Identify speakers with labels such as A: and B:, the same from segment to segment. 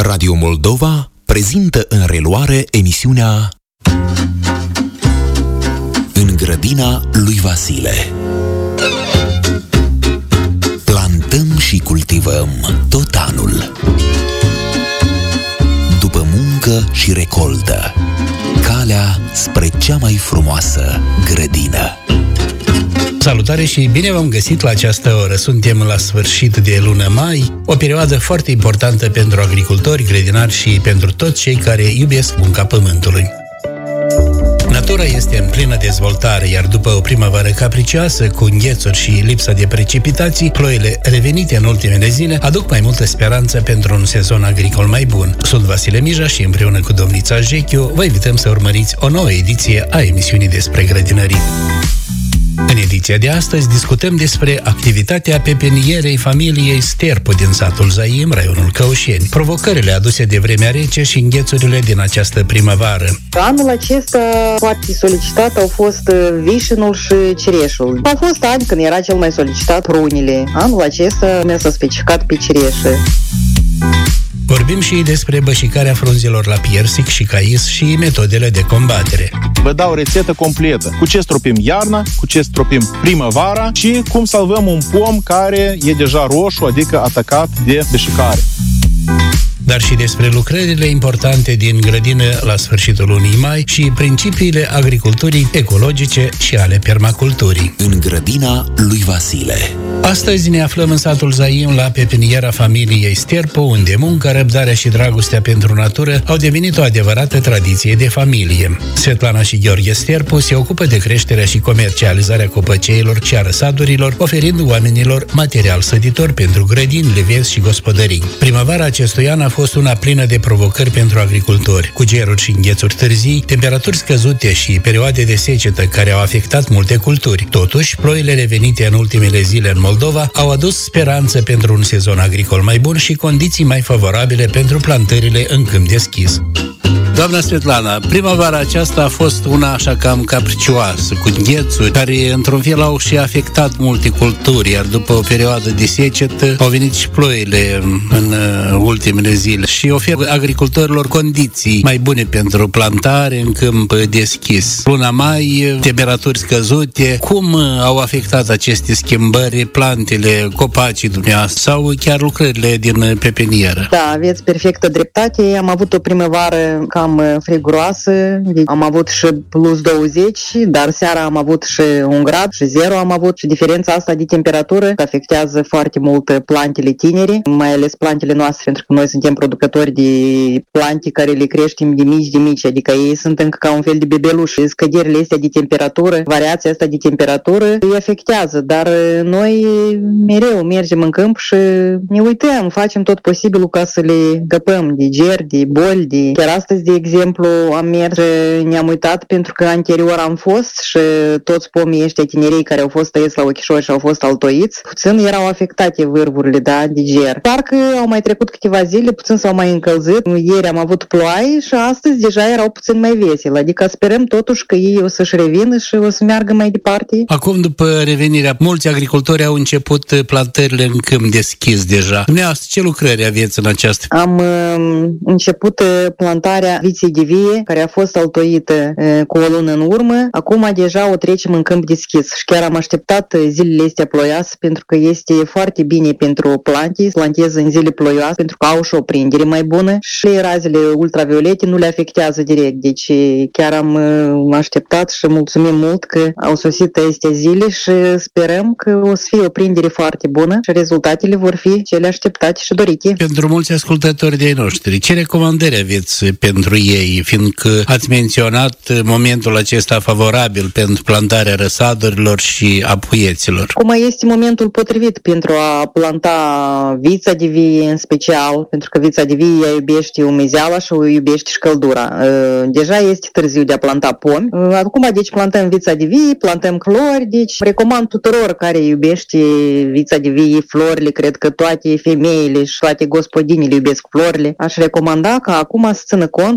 A: Radio Moldova prezintă în reluare emisiunea În grădina lui Vasile. Plantăm și cultivăm tot anul. După muncă și recoltă, calea spre cea mai frumoasă grădină.
B: Salutare și bine v-am găsit la această oră. Suntem la sfârșit de lună mai, o perioadă foarte importantă pentru agricultori, grădinari și pentru toți cei care iubesc munca pământului. Natura este în plină dezvoltare, iar după o primăvară capricioasă, cu înghețuri și lipsa de precipitații, ploile revenite în ultimele zile aduc mai multă speranță pentru un sezon agricol mai bun. Sunt Vasile Mija și împreună cu domnița Jechiu vă invităm să urmăriți o nouă ediție a emisiunii despre grădinării. În ediția de astăzi discutăm despre activitatea pepinierei familiei Sterpu din satul Zaim, raionul Căușeni, provocările aduse de vremea rece și înghețurile din această primăvară.
C: Anul acesta foarte solicitat au fost vișinul și cireșul. Au fost ani când era cel mai solicitat prunile. Anul acesta mi-a specificat pe cireșe.
B: Vorbim și despre bășicarea frunzelor la piersic și cais și metodele de combatere.
D: Vă dau rețetă completă. Cu ce stropim iarna, cu ce stropim primăvara și cum salvăm un pom care e deja roșu, adică atacat de bășicare.
B: Dar și despre lucrările importante din grădină la sfârșitul lunii mai și principiile agriculturii ecologice și ale permaculturii.
A: În grădina lui Vasile.
B: Astăzi ne aflăm în satul Zaim, la pepiniera familiei Sterpu, unde munca, răbdarea și dragostea pentru natură au devenit o adevărată tradiție de familie. Svetlana și Gheorghe Sterpu se ocupă de creșterea și comercializarea copăceilor și a răsadurilor, oferind oamenilor material săditor pentru grădini, livezi și gospodării. Primăvara acestui an a fost una plină de provocări pentru agricultori, cu geruri și înghețuri târzii, temperaturi scăzute și perioade de secetă care au afectat multe culturi. Totuși, ploile revenite în ultimele zile în Moldova au adus speranță pentru un sezon agricol mai bun și condiții mai favorabile pentru plantările în câmp deschis. Doamna Svetlana, primăvara aceasta a fost una așa cam capricioasă, cu înghețuri, care într-un fel au și afectat multe culturi, iar după o perioadă de secetă au venit și ploile în ultimele zile și oferă agricultorilor condiții mai bune pentru plantare în câmp deschis. Luna mai, temperaturi scăzute, cum au afectat aceste schimbări plantele, copacii dumneavoastră sau chiar lucrările din pepinieră?
C: Da, aveți perfectă dreptate. Am avut o primăvară cam friguroasă, am avut și plus 20, dar seara am avut și 1 grad și 0 am avut și diferența asta de temperatură afectează foarte mult plantele tinere, mai ales plantele noastre, pentru că noi suntem producători de plante care le creștem de mici, adică ei sunt încă ca un fel de bebeluși. Scăderile astea de temperatură, variația asta de temperatură îi afectează, dar noi mereu mergem în câmp și ne uităm, facem tot posibilul ca să le găpăm de geri, de boli, de... Chiar astăzi, de exemplu, am mers, ne-am uitat pentru că anterior am fost și toți pomii ăștia tinerei care au fost tăiți la ochișori și au fost altoiți, puțin erau afectate vârvurile, da, de ger. Parcă au mai trecut câteva zile, puțin s-au mai încălzit. Ieri am avut ploaie și astăzi deja erau puțin mai veseli, adică sperăm totuși că ei o să-și revină și o să meargă mai departe.
B: Acum, după revenirea, mulți agricultori au început plantările în câmp deschis deja. Dumneavoastră, ce lucrări aveți în această?
C: Am început plantarea viței de vie, care a fost altoită cu o lună în urmă. Acum deja o trecem în câmp deschis și chiar am așteptat zilele astea ploioase pentru că este foarte bine pentru plante, plantez în zile ploioase pentru că au și o prindere mai bună și razele ultraviolete nu le afectează direct. Deci chiar am așteptat și mulțumim mult că au sosit astea zile și sperăm că o să fie o prindere foarte bună și rezultatele vor fi cele așteptate și dorite.
B: Pentru mulți ascultători de-ai noștri, ce recomandări aveți pentru ei, fiindcă ați menționat momentul acesta favorabil pentru plantarea răsadurilor și a puieților?
C: Acum este momentul potrivit pentru a planta vița de vie în special, pentru că vița de vie ea iubește umezeala și o iubește și căldura. Deja este târziu de a planta pomi. Acum, deci, plantăm vița de vie, plantăm flori, deci recomand tuturor care iubește vița de vie, florile, cred că toate femeile și toate gospodinile iubesc florile. Aș recomanda ca acum să țină cont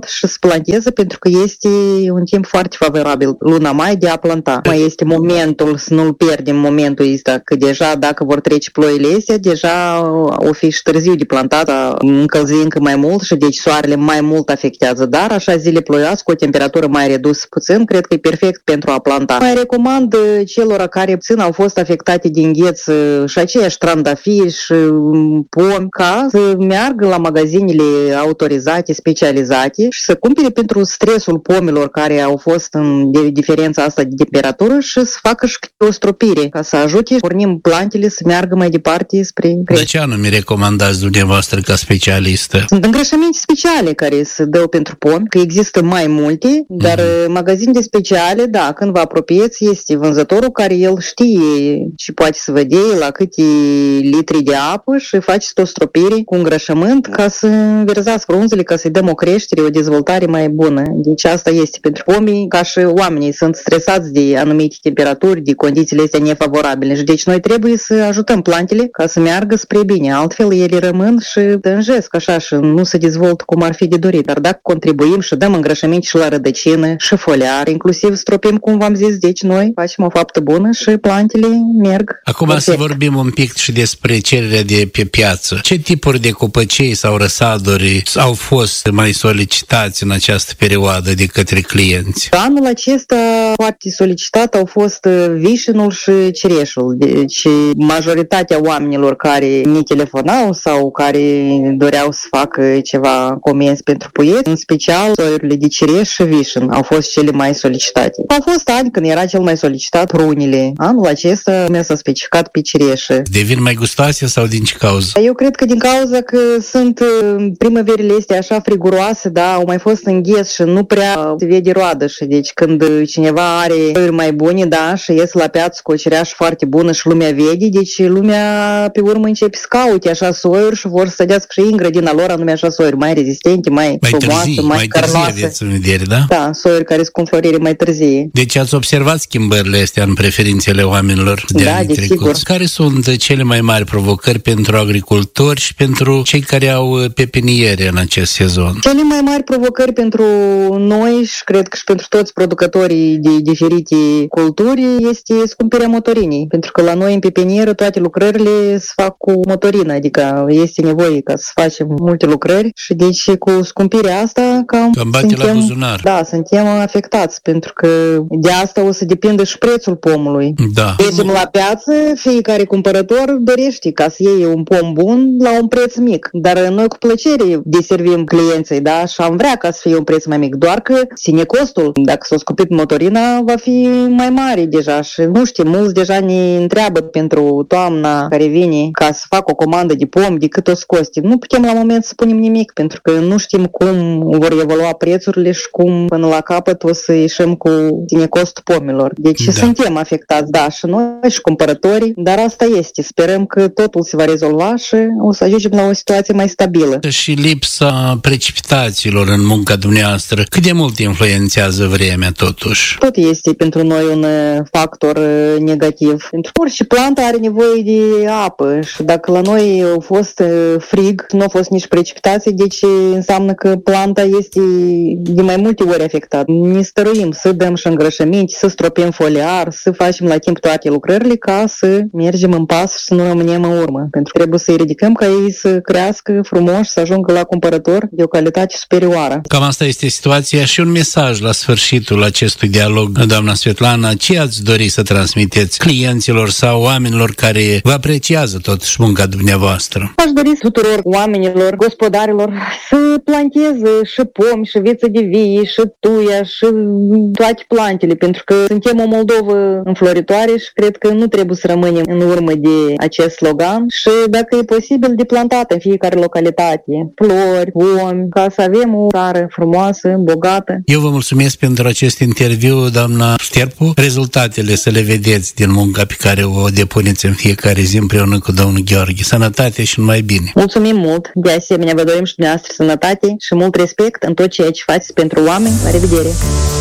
C: comand și să planteze, pentru că este un timp foarte favorabil, luna mai, de a planta. Mai este momentul, să nu-l pierdem momentul ăsta, că deja dacă vor trece ploile astea, deja o fi și târziu de plantat, încălzi încă mai mult și deci soarele mai mult afectează, dar așa zile ploioase cu o temperatură mai redusă puțin, cred că e perfect pentru a planta. Mai recomand celor care puțin au fost afectate din îngheț și aceiași trandafiri și pomi, ca să meargă la magazinele autorizate, specializate și să cumpere pentru stresul pomilor care au fost în diferența asta de temperatură și să facă și o stropire, ca să ajute pornim plantele să meargă mai departe spre creștere.
B: De ce anume recomandați dumneavoastră ca specialistă?
C: Sunt îngrășăminte speciale care se dau pentru pomi, că există mai multe, dar magazinele speciale, da, când vă apropieți, este vânzătorul care el știe și poate să vă dea la câte litri de apă și faceți o stropire cu îngrășământ ca să înverzați frunzele, ca să-i dăm o creștere, o dezvoltare mai bună. Deci asta este pentru pomii, ca și oamenii sunt stresați de anumite temperaturi, de condițiile astea nefavorabile. Și deci noi trebuie să ajutăm plantele ca să meargă spre bine. Altfel ele rămân și tânjesc așa și nu se dezvoltă cum ar fi de dorit. Dar dacă contribuim și dăm îngrășământ și la rădăcină și foliar, inclusiv stropim, cum v-am zis, deci noi facem o faptă bună și plantele merg.
B: Acum perfect. Să vorbim un pic și despre cererea de pe piață. Ce tipuri de copăcei sau răsaduri au fost mai solicitați în această perioadă de către clienți?
C: Anul acesta foarte solicitat au fost vișinul și cireșul. Deci majoritatea oamenilor care ne telefonau sau care doreau să facă ceva comenzi pentru puieți, în special soiurile de cireș și vișin au fost cele mai solicitate. Au fost ani când era cel mai solicitat prunile. Anul acesta mi s-a specificat pe cireșe.
B: Devin mai gustoase sau din ce cauză?
C: Eu cred că din cauza că sunt primăverile astea așa friguroase, da, au mai fost îngheț și nu prea se vede roadă și deci când cineva are soiuri mai bune, da, și ies la piață cu o cireașă foarte bună și lumea vede, deci lumea pe urmă începe să caute așa soiuri și vor să sădească și în grădina lor anume așa soiuri mai rezistente, mai frumoase, mai carnoase.
B: Aveți în vedere, da?
C: Da, soiuri care sunt cu înflorire mai târzie.
B: Deci ați observat schimbările astea în preferințele oamenilor de anii trecuți. Care sunt cele mai mari provocări pentru agricultori și pentru cei care au pepiniere în acest sezon?
C: Cele mai mari provocări pentru noi și cred că și pentru toți producătorii de diferite culturi este scumpirea motorinei, pentru că la noi în pepinieră toate lucrările se fac cu motorină, adică este nevoie ca să facem multe lucrări și deci cu scumpirea asta cam
B: bate la buzunar.
C: Da, suntem afectați, pentru că de asta o să depindă și prețul pomului.
B: Da.
C: Mergem la piață, fiecare cumpărător dorește ca să iei un pom bun la un preț mic, dar noi cu plăcere deservim clienții, da, și am vrea ca să fie un preț mai mic, doar că ține costul. Dacă s-a scupit motorina, va fi mai mare deja și nu știu, mulți deja ne întreabă pentru toamna care vine ca să fac o comandă de pom, de cât o scosti. Nu putem la moment să spunem nimic, pentru că nu știm cum vor evolua prețurile și cum până la capăt o să ieșim cu ține costul pomilor. Deci suntem afectați, da, și noi și cumpărătorii, dar asta este. Sperăm că totul se va rezolva și o să ajungem la o situație mai stabilă.
B: Și lipsa precipitațiilor în munca dumneavoastră, cât de mult influențează vremea totuși?
C: Tot este pentru noi un factor negativ. Pentru că orice plantă are nevoie de apă și dacă la noi a fost frig, nu a fost nici precipitație, deci înseamnă că planta este de mai multe ori afectată. Ne stăruim să dăm și îngrășăminte, să stropim foliar, să facem la timp toate lucrările ca să mergem în pas și să nu rămânem în urmă. Pentru că trebuie să-i ridicăm ca ei să crească frumos, să ajungă la cumpărător de o calitate superioară.
B: Cam asta este situația și un mesaj la sfârșitul acestui dialog, doamna Svetlana. Ce ați dori să transmiteți clienților sau oamenilor care vă apreciază totuși munca dumneavoastră?
C: Aș dori tuturor oamenilor, gospodarilor, să planteze și pomi, și viță de vie, și tuia, și toate plantele, pentru că suntem o Moldovă înfloritoare și cred că nu trebuie să rămânem în urmă de acest slogan și dacă e posibil de plantat în fiecare localitate, flori, pomi, ca să avem o țară frumoasă, bogată.
B: Eu vă mulțumesc pentru acest interviu, doamna Stierpu. Rezultatele să le vedeți din munca pe care o depuneți în fiecare zi împreună cu domnul Gheorghe. Sănătate și numai bine!
C: Mulțumim mult! De asemenea, vă dorim și dumneavoastră sănătate și mult respect în tot ceea ce faceți pentru oameni. La revedere!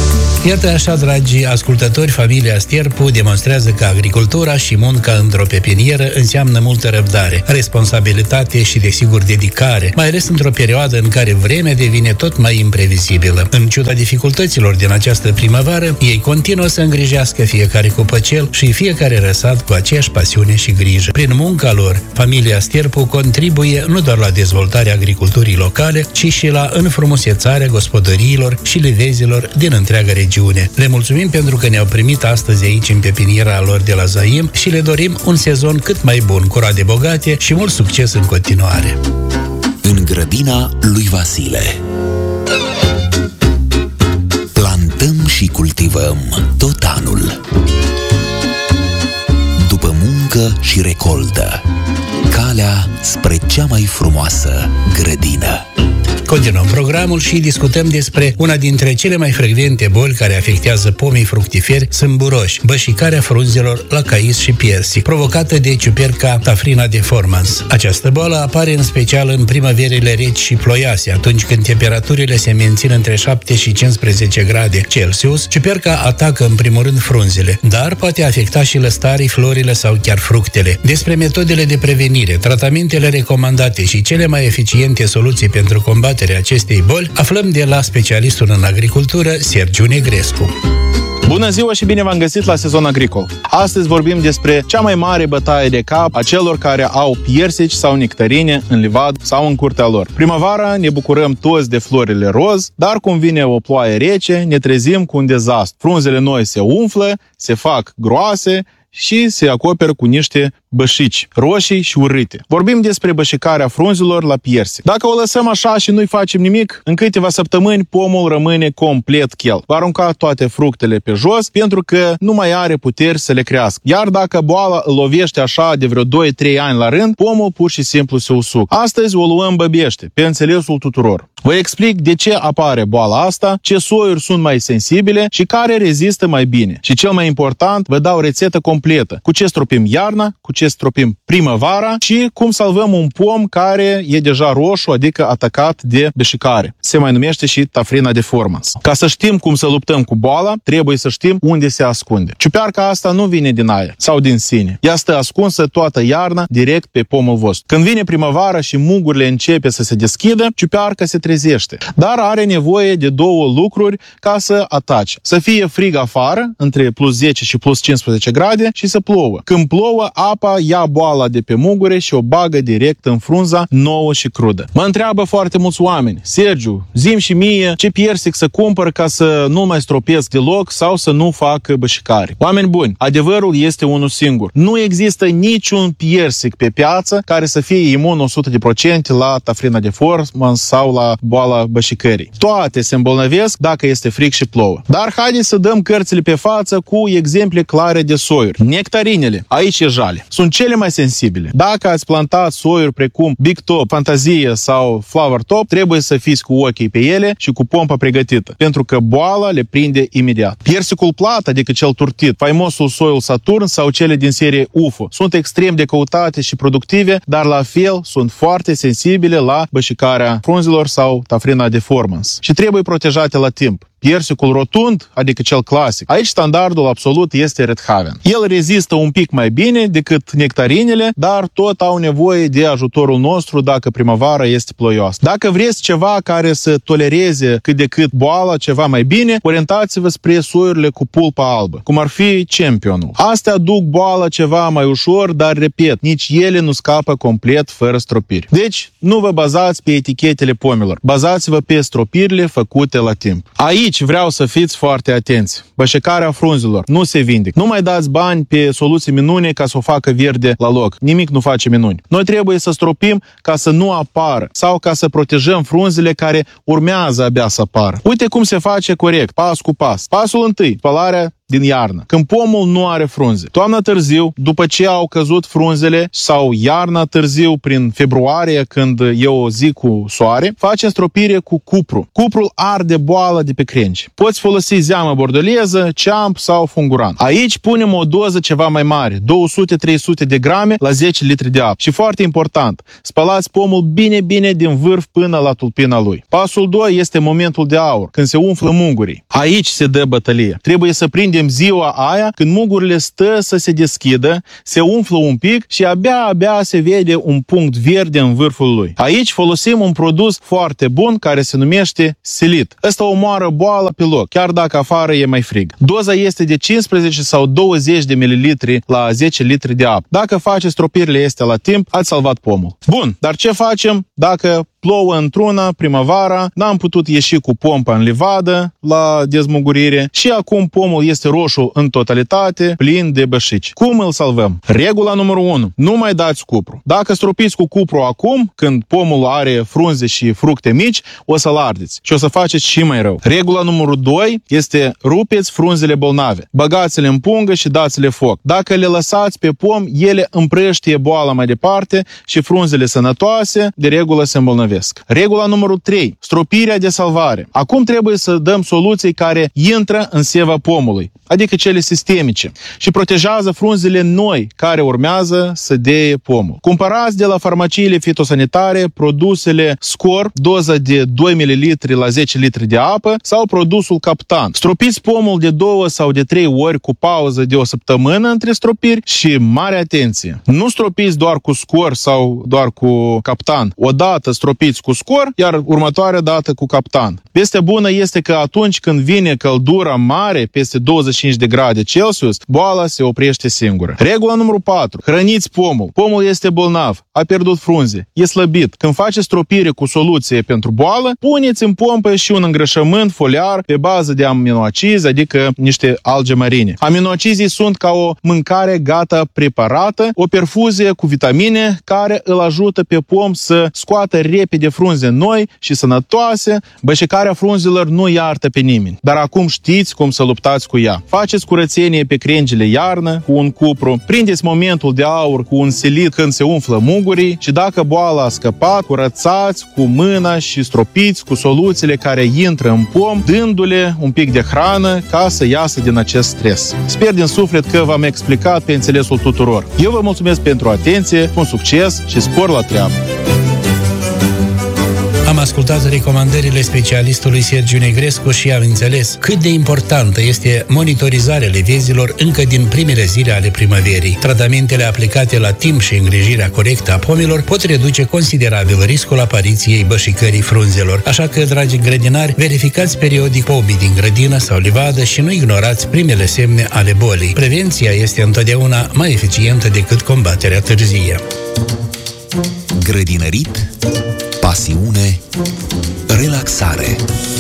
B: Iată așa, dragi ascultători, familia Stierpu demonstrează că agricultura și munca într-o pepinieră înseamnă multă răbdare, responsabilitate și, desigur, dedicare, mai ales într-o perioadă în care vremea devine tot mai imprevizibilă. În ciuda dificultăților din această primăvară, ei continuă să îngrijească fiecare copăcel și fiecare răsad cu aceeași pasiune și grijă. Prin munca lor, familia Stierpu contribuie nu doar la dezvoltarea agriculturii locale, ci și la înfrumusețarea gospodăriilor și livezilor din întreaga regiune. Le mulțumim pentru că ne-au primit astăzi aici în pepiniera lor de la Zaim și le dorim un sezon cât mai bun, cu roade bogate și mult succes în continuare.
A: În grădina lui Vasile plantăm și cultivăm tot anul. După muncă și recoltă, calea spre cea mai frumoasă grădină.
B: Continuăm programul și discutăm despre una dintre cele mai frecvente boli care afectează pomii fructiferi, sâmburoși, bășicarea frunzelor la cais și piersic, provocată de ciuperca Tafrina deformans. Această boală apare în special în primăverile reci și ploioase, atunci când temperaturile se mențin între 7 și 15 grade Celsius. Ciuperca atacă în primul rând frunzele, dar poate afecta și lăstarii, florile sau chiar fructele. Despre metodele de prevenire, tratamentele recomandate și cele mai eficiente soluții pentru combaterea acestei boli, aflăm de la specialistul în agricultură, Sergiu Negrescu.
D: Bună ziua și bine v-am găsit la Sezon Agricol. Astăzi vorbim despre cea mai mare bătaie de cap a celor care au piersici sau nectarine în livad sau în curtea lor. Primăvara ne bucurăm toți de florile roz, dar cum vine o ploaie rece, ne trezim cu un dezastru. Frunzele noi se umflă, se fac groase și se acoperă cu niște bășici roșii și urâte. Vorbim despre bășicarea frunzelor la piersic. Dacă o lăsăm așa și nu-i facem nimic, în câteva săptămâni pomul rămâne complet chel. Va arunca toate fructele pe jos pentru că nu mai are puteri să le crească. Iar dacă boala îl lovește așa de vreo 2-3 ani la rând, pomul pur și simplu se usucă. Astăzi o luăm băbește, pe înțelesul tuturor. Vă explic de ce apare boala asta, ce soiuri sunt mai sensibile și care rezistă mai bine. Și cel mai important, vă dau rețetă completă. Cu ce stropim iarna, cu ce stropim primăvara și cum salvăm un pom care e deja roșu, adică atacat de beșicare. Se mai numește și Tafrina deformans. Ca să știm cum să luptăm cu boala, trebuie să știm unde se ascunde. Ciuperca asta nu vine din aer sau din sine. Ea stă ascunsă toată iarna direct pe pomul vostru. Când vine primăvara și mugurile începe să se deschidă, ciuperca se trezește. Dar are nevoie de două lucruri ca să atace. Să fie frig afară, între plus 10 și plus 15 grade și să plouă. Când plouă, apa ia boala de pe mugure și o bagă direct în frunza nouă și crudă. Mă întreabă foarte mulți oameni: Sergiu, zi-mi și mie ce piersic să cumpăr ca să nu mai stropesc deloc sau să nu fac bășicare. Oameni buni, adevărul este unul singur. Nu există niciun piersic pe piață care să fie imun 100% la Tafrina deformans sau la boala bășicării. Toate se îmbolnăvesc dacă este frig și plouă. Dar haideți să dăm cărțile pe față cu exemple clare de soiuri. Nectarinele, aici e jale, sunt cele mai sensibile. Dacă ați plantat soiuri precum Big Top, Fantazie sau Flower Top, trebuie să fiți cu ochii pe ele și cu pompa pregătită, pentru că boala le prinde imediat. Persicul plat, adică cel turtit, faimosul soiul Saturn sau cele din serie UFO, sunt extrem de căutate și productive, dar la fel sunt foarte sensibile la bășicarea frunzelor sau Tafrina deformans și trebuie protejate la timp. Persicul rotund, adică cel clasic, aici standardul absolut este Red Haven. El rezistă un pic mai bine decât nectarinele, dar tot au nevoie de ajutorul nostru dacă primăvara este ploioasă. Dacă vreți ceva care să tolereze cât de cât boala ceva mai bine, orientați-vă spre soiurile cu pulpa albă, cum ar fi Championul. Astea duc boala ceva mai ușor, dar, repet, nici ele nu scapă complet fără stropiri. Deci, nu vă bazați pe etichetele pomilor, bazați-vă pe stropirile făcute la timp. Aici vreau să fiți foarte atenți. Bășicarea frunzelor nu se vindecă. Nu mai dați bani pe soluții minune ca să o facă verde la loc. Nimic nu face minuni. Noi trebuie să stropim ca să nu apară sau ca să protejăm frunzele care urmează abia să apară. Uite cum se face corect, pas cu pas. Pasul întâi, spălarea din iarnă, când pomul nu are frunze. Toamna târziu, după ce au căzut frunzele, sau iarna târziu, prin februarie, când e o zi cu soare, face stropire cu cupru. Cuprul arde boala de pe crengi. Poți folosi zeamă bordoleză, ceamp sau funguran. Aici punem o doză ceva mai mare, 200-300 de grame la 10 litri de apă. Și foarte important, spălați pomul bine din vârf până la tulpina lui. Pasul 2 este momentul de aur, când se umflă mungurii. Aici se dă bătălie. Trebuie să prindem ziua aia când mungurile stă să se deschidă, se umflă un pic și abia se vede un punct verde în vârful lui. Aici folosim un produs foarte bun care se numește Silit. Ăsta omoară boala pe loc, chiar dacă afară e mai frig. Doza este de 15 sau 20 de mililitri la 10 litri de apă. Dacă faceți stropirile astea la timp, ați salvat pomul. Bun, dar ce facem dacă plouă într-una, primăvara, n-am putut ieși cu pompa în livadă la dezmugurire și acum pomul este roșu în totalitate, plin de bășici. Cum îl salvăm? Regula numărul 1. Nu mai dați cupru. Dacă stropiți cu cupru acum, când pomul are frunze și fructe mici, o să-l ardeți și o să faceți și mai rău. Regula numărul 2 este rupeți frunzele bolnave. Băgați-le în pungă și dați-le foc. Dacă le lăsați pe pom, ele împrăștie boala mai departe și frunzele sănătoase de regulă se îmbolnăvesc. Regula numărul 3. Stropirea de salvare. Acum trebuie să dăm soluții care intră în seva pomului, adică cele sistemice, și protejează frunzele noi care urmează să deie pomul. Cumpărați de la farmaciile fitosanitare produsele Scor, doză de 2 ml la 10 litri de apă, sau produsul Captan. Stropiți pomul de 2 sau de 3 ori cu pauză de o săptămână între stropiri și mare atenție. Nu stropiți doar cu Scor sau doar cu Captan. Odată stropiți cu Scor, iar următoarea dată cu Captan. Vestea bună este că atunci când vine căldura mare, peste 25 de grade Celsius, boala se oprește singură. Regula numărul 4. Hrăniți pomul. Pomul este bolnav, a pierdut frunze, e slăbit. Când faceți stropire cu soluție pentru boală, puneți în pompă și un îngrășământ foliar pe bază de aminoacizi, adică niște alge marine. Aminoacizii sunt ca o mâncare gata preparată, o perfuzie cu vitamine care îl ajută pe pom să scoată repede frunze noi și sănătoase. Bășicarea frunzelor nu iartă pe nimeni, dar acum știți cum să luptați cu ea. Faceți curățenie pe crengile iarnă cu un cupru, prindeți momentul de aur cu un Silit când se umflă mungurii și dacă boala a scăpat, curățați cu mâna și stropiți cu soluțiile care intră în pom, dându-le un pic de hrană ca să iasă din acest stres. Sper din suflet că v-am explicat pe înțelesul tuturor. Eu vă mulțumesc pentru atenție, un succes și spor la treabă!
B: Am ascultat recomandările specialistului Sergiu Negrescu și am înțeles cât de importantă este monitorizarea levezilor încă din primele zile ale primăverii. Tratamentele aplicate la timp și îngrijirea corectă a pomilor pot reduce considerabil riscul apariției bășicării frunzelor. Așa că, dragi grădinari, verificați periodic pomii din grădină sau livadă și nu ignorați primele semne ale bolii. Prevenția este întotdeauna mai eficientă decât combaterea târzie.
A: Grădinărit, pasiune, relaxare.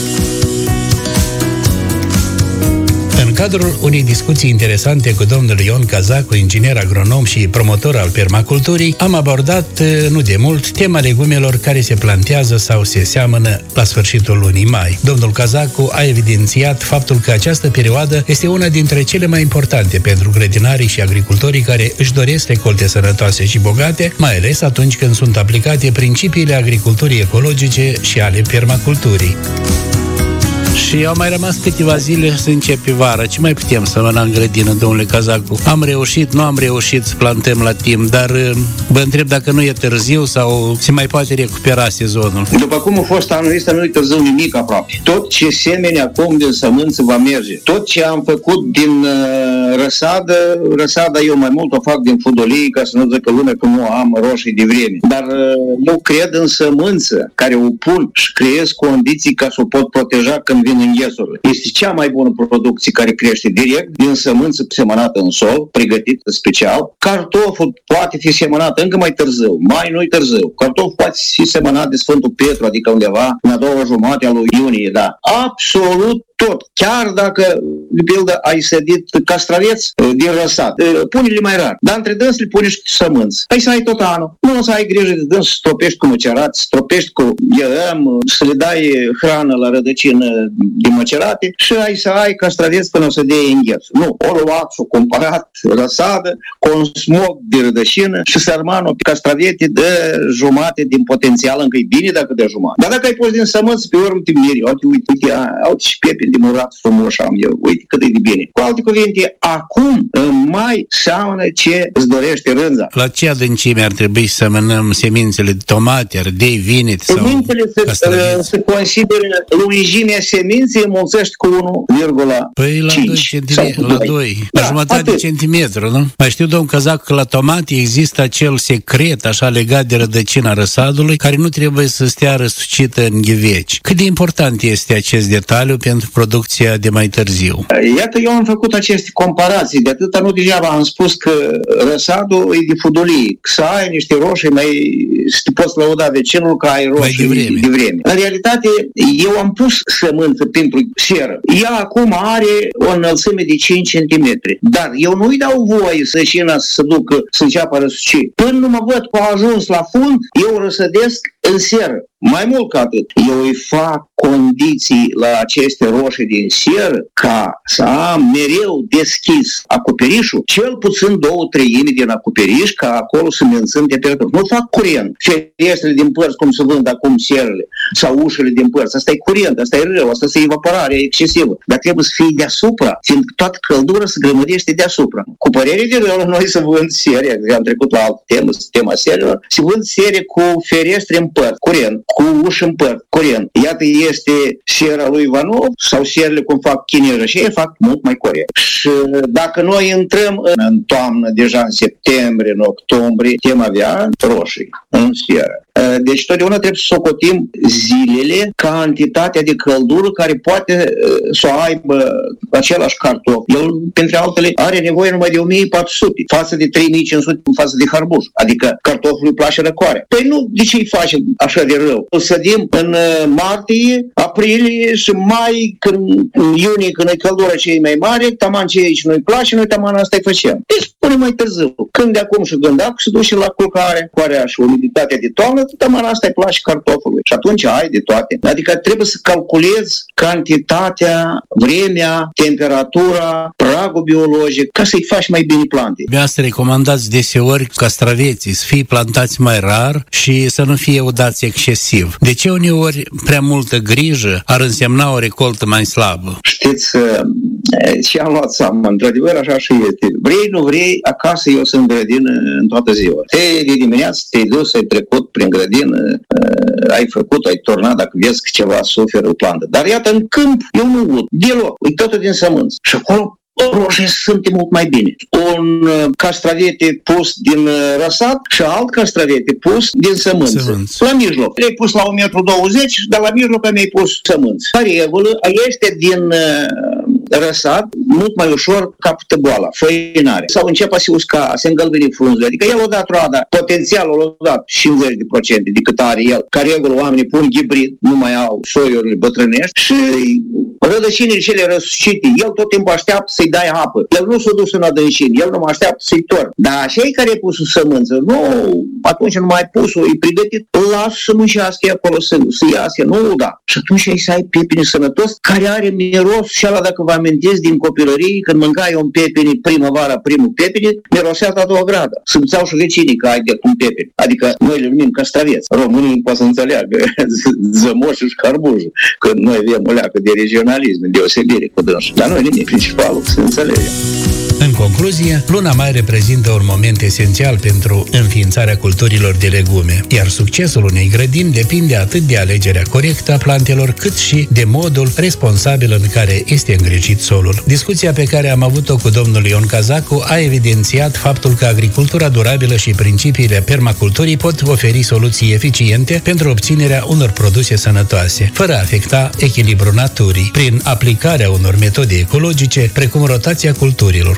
B: În cadrul unei discuții interesante cu domnul Ion Cazacu, inginer agronom și promotor al permaculturii, am abordat nu de mult tema legumelor care se plantează sau se seamănă la sfârșitul lunii mai. Domnul Cazacu a evidențiat faptul că această perioadă este una dintre cele mai importante pentru grădinarii și agricultorii care își doresc recolte sănătoase și bogate, mai ales atunci când sunt aplicate principiile agriculturii ecologice și ale permaculturii. Și au mai rămas câteva zile să începe vara. Ce mai putem să mănăm în grădină, domnule Cazacu? Am reușit, nu am reușit să plantăm la timp, dar vă întreb dacă nu e târziu sau se mai poate recupera sezonul.
E: După cum a fost anul ăsta, nu e târziu nimic aproape. Tot ce semeni acum din sămânță va merge. Tot ce am făcut din răsada eu mai mult o fac din fudolii, ca să nu zică lumea că nu am roșii de vreme. Dar eu cred în sămânță, care o pun și creez condiții ca să o pot proteja când vin înghesurile. Este cea mai bună producție care crește direct din sămânță semănată în sol, pregătită special. Cartoful poate fi semănat încă mai târziu, mai nu-i târziu. Cartoful poate fi semănat de Sfântul Petru, adică undeva în a doua jumătate a lui iunie, da. Absolut tot. Chiar dacă, de pildă, ai sădit castraveți din răsad, pune-le mai rar. Dar între dâns le pune și sămânți. Ai să ai tot anul. Nu o să ai grijă de dâns, să stropești cu măcerat, stropești cu IEM, să le dai hrană la rădăcină de măcerate și ai să ai castraveți până o să dea înghețul. Nu, o luat și-o cumpărat răsadă cu un smog de rădăcină și sărmanul pe castravete de jumate din potențial, încă e bine dacă de jumate. Dar dacă ai pus din sămânță, pe urmă te miri, uite, și pepeni de murat frumos am eu, uite cât e de bine. Cu alte cuvinte, acum mai seamănă ce îți dorește rânza.
B: La ce adâncime ar trebui să semănăm semințele de tomate, ardei, vinete sau castraveți?
E: Se consideră lungimea seminței înmulțește cu 1,5.
B: Păi la 2 la jumătate de centimetru, nu? Mai știu, domn Cazac, că la tomate există acel secret așa legat de rădăcina răsadului, care nu trebuie să stea răsucită în ghiveci. Cât de important este acest detaliu pentru producția de mai târziu?
E: Iată, eu am făcut aceste comparații, de atâta nu degeaba am spus că răsadul e de fudolie, să ai niște roșii să te poți lăuda vecinul că ai roșii de vreme. În realitate, eu am pus sămânță pentru seră. Ea acum are o înălțime de 5 cm, dar eu nu-i dau voie sășina să se ducă, să înceapă a răsuci. Până nu mă văd că a ajuns la fund, eu răsădesc în seră. Mai mult ca atât, eu îi fac condiții la aceste roșii din seră ca să am mereu deschis acoperișul, cel puțin 2/3 din acoperiș, ca acolo să mențin temperatură. Nu fac curent. Ferestrele din părți, cum se vând acum serele, sau ușile din părți. Asta e curent, asta e rău, asta e evaporare excesivă. Dar trebuie să fie deasupra, fiindcă toată căldura se grămădește deasupra. Cu părere de rău, noi să vând sere, am trecut la altă temă, tema serelor, se vând sere cu ferestre în părți, curent, cu uși în părți, curent. Iată, este sera lui Ivanov sau serele cum fac chineză și ei fac mult mai corect. Și dacă noi intrăm în toamnă, deja în septembrie, în octombrie, putem avea roșii în seră. Deci totdeauna trebuie să socotim zilele, cantitatea de căldură care poate să o aibă același cartof. El, printre altele, are nevoie numai de 1400 față de 3500 față de harbuș. Adică cartoful îi place răcoare. Păi nu, de ce îi facem așa de rău? O sădim în martie, aprilie și mai, în iunie, când e căldura cei mai mare, taman ce aici nu-i place, noi taman asta îi facem. Deci spune mai târziu. Când de acum și gândac se duce la culcare, coarea și umiditatea de toamnă, taman asta îi place cartofului. Și atunci ai de toate. Adică trebuie să calculezi cantitatea, vremea, temperatura, pragul biologic, ca să-i faci mai bine plante.
B: Să recomandați deseori castraveții să fie plantați mai rar și să nu fie udați excesiv. De ce uneori prea multă grijă ar însemna o recoltă mai slabă?
E: Știți, ce am luat seama, într-adevăr așa și este. Vrei, nu vrei, acasă eu sunt în grădină în toată ziua. De dimineață te-ai dus, ai trecut prin grădină, ai făcut, ai turnat, dacă vezi că ceva suferă o plantă. Dar iată, în câmp, eu nu văd deloc, e totul din sămânță. Și acolo roșii sunt mult mai bine. Un castravete pus din răsad și alt castravete pus din sămânță. La mijloc. Le-ai pus la 1,20 m, dar la mijloc mi-ai pus sămânță. Ca regulă, este din răsad mult mai ușor capătă boala, făinare. Sau începe a se usca, a se îngălbeni frunzele. Adică el o dat roada, potențialul o dat 50% de cât are el. Ca regulă, oamenii pun hibrid, nu mai au soiurile bătrânești și rădăcinile cele răsucite, el tot timpul așteaptă să-i dai apă. El nu s-a dus în adâncini, el nu mai așteaptă să-i torn. Dar cei care ai pus sămânță, nu, atunci nu mai ai pus-o, e pregătit, lasă să muncească acolo, să iasă, nu, da. Și atunci ai să ai pepene sănătos, care are miros și ala, dacă vă amintiți din copilărie, când mâncai un pepene primăvara, primul pepene, mirosea a doua gradă. Simțeau și vecinii că ai de un pepene. Adică noi le numim castraveți. Românii poate să înțeleagă zămoșul și carbujul, că noi avem o leacă de regionalism, în deosebire cu dânsul. Dar noi nimic principalul, să înțelegem.
B: În concluzie, luna mai reprezintă un moment esențial pentru înființarea culturilor de legume, iar succesul unei grădini depinde atât de alegerea corectă a plantelor, cât și de modul responsabil în care este îngrijit solul. Discuția pe care am avut-o cu domnul Ion Cazacu a evidențiat faptul că agricultura durabilă și principiile permaculturii pot oferi soluții eficiente pentru obținerea unor produse sănătoase, fără a afecta echilibrul naturii, prin aplicarea unor metode ecologice, precum rotația culturilor,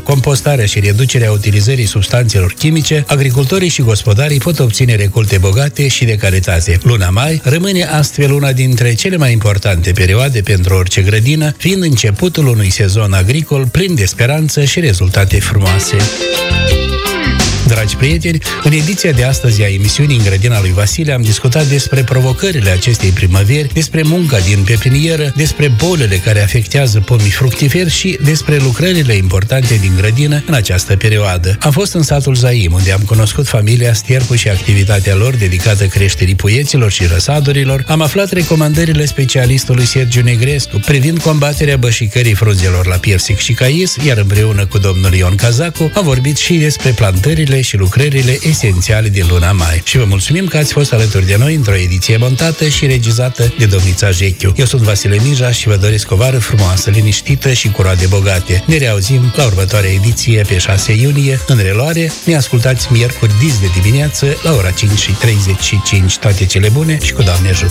B: compostarea și reducerea utilizării substanțelor chimice, agricultorii și gospodarii pot obține recolte bogate și de calitate. Luna mai rămâne astfel una dintre cele mai importante perioade pentru orice grădină, fiind începutul unui sezon agricol plin de speranță și rezultate frumoase. Dragi prieteni, în ediția de astăzi a emisiunii În grădina lui Vasile am discutat despre provocările acestei primăveri, despre munca din pepinieră, despre bolile care afectează pomii fructiferi și despre lucrările importante din grădină în această perioadă. Am fost în satul Zaim, unde am cunoscut familia Stierpu și activitatea lor dedicată creșterii puieților și răsadurilor. Am aflat recomandările specialistului Sergiu Negrescu privind combaterea bășicării frunzelor la piersic și cais, iar împreună cu domnul Ion Cazacu am vorbit și despre plantările și lucrările esențiale din luna mai. Și vă mulțumim că ați fost alături de noi într-o ediție montată și regizată de domnița Jechiu. Eu sunt Vasile Mija și vă doresc o vară frumoasă, liniștită și cu roade bogate. Ne reauzim la următoarea ediție pe 6 iunie. În reluare, ne ascultați miercuri dis de dimineață la ora 5:35. Toate cele bune și cu Doamne ajută!